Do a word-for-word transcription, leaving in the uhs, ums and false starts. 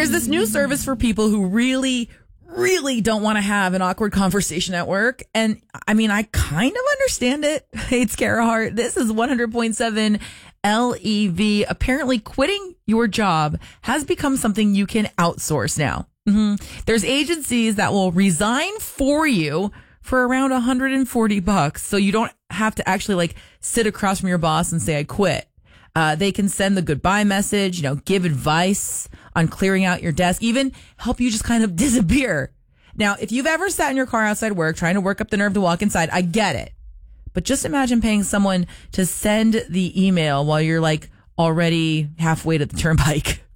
There's this new service for people who really, really don't want to have an awkward conversation at work. And I mean, I kind of understand it. Hey, it's Kara Hart. This is one hundred point seven L E V. Apparently, quitting your job has become something you can outsource now. Mm-hmm. There's agencies that will resign for you for around one hundred forty bucks. So you don't have to actually like sit across from your boss and say, I quit. Uh, they can send the goodbye message, you know, give advice on clearing out your desk, even help you just kind of disappear. Now, if you've ever sat in your car outside work trying to work up the nerve to walk inside, I get it. But just imagine paying someone to send the email while you're like already halfway to the turnpike.